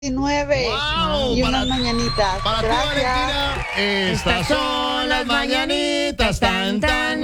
19 Wow, y unas mañanitas. Para ti, Gracias. Valentina, estas son las mañanitas, tan, tan.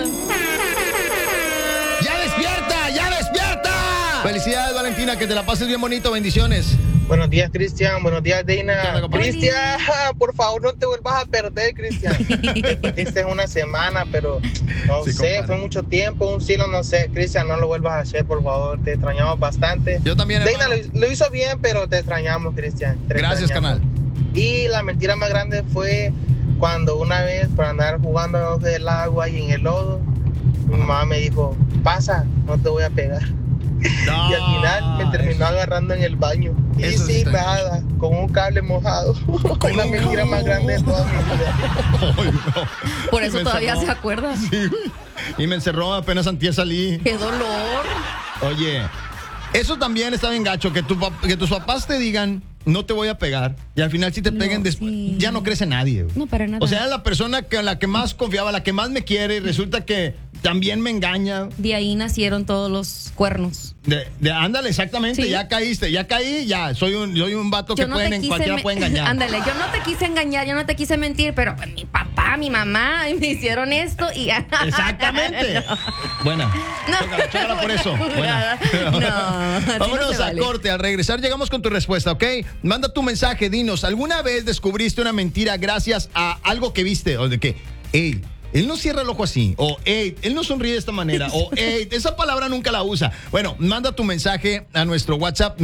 ¡Ya despierta! ¡Ya despierta! Felicidades, Valentina, que te la pases bien bonito, bendiciones. Buenos días, Cristian. Buenos días, ¿Qué Deina. onda, compadre? Cristian, por favor, no te vuelvas a perder, Cristian. Te perdiste una semana, pero no Sí, sé, compadre. fue mucho tiempo, un siglo, no sé. Cristian, no lo vuelvas a hacer, por favor. Te extrañamos bastante. Yo también, Deina hermano. lo hizo bien, pero te extrañamos, Cristian. Te Gracias, extrañamos. canal. Y la mentira más grande fue cuando una vez, por andar jugando debajo del agua y en el lodo, mi mamá me dijo, pasa, no te voy a pegar. No, Y al final me terminó agarrando en el baño. Y Eso sí sin está nada, con un cable mojado. Con la mentira más grande de toda mi vida. Ay, no. Por Y eso me todavía encerró. se acuerda. Sí, güey. Y me encerró, apenas antier salí. ¡Qué dolor! Oye, eso también está bien gacho, que tus papás te digan, no te voy a pegar, y al final si te No, peguen, sí. ya no crece nadie. Güey. No, para nada. O sea, la persona a la que más confiaba, la que más me quiere, y resulta que también me engaña. De ahí nacieron todos los cuernos. Ándale, exactamente, Sí. ya caíste, ya caí, ya, soy un vato que cualquiera puede engañar. Ándale, yo no te quise engañar, yo no te quise mentir, pero pues, mi papá, mi mamá me hicieron esto y... Exactamente. Buena. No. Chécala por eso. Buena. No, así no Vámonos se a vale. corte. Al regresar llegamos con tu respuesta, ¿ok? Manda tu mensaje, dinos, ¿alguna vez descubriste una mentira gracias a algo que viste? O de que, hey, él no cierra el ojo así. O, hey, él no sonríe de esta manera. O, hey, esa palabra nunca la usa. Bueno, manda tu mensaje a nuestro WhatsApp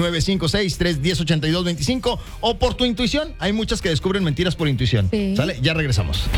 956-310-8225 o por tu intuición. Hay muchas que descubren mentiras por intuición. Sí. ¿Sale? Ya regresamos.